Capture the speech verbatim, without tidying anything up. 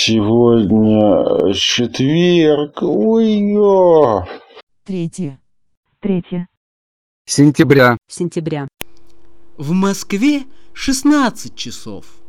Сегодня четверг. Ой-ё. Третье. Третье. Сентября. Сентября. В Москве шестнадцать часов.